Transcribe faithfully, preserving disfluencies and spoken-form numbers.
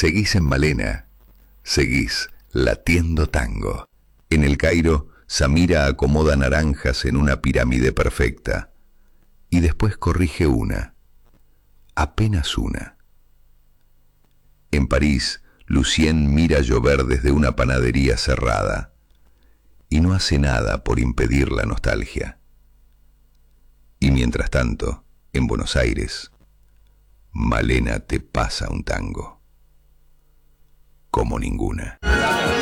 Seguís en Malena, seguís latiendo tango. En el Cairo, Samira acomoda naranjas en una pirámide perfecta y después corrige una, apenas una. En París, Lucien mira llover desde una panadería cerrada y no hace nada por impedir la nostalgia. Y mientras tanto, en Buenos Aires, Malena te pasa un tango como ninguna.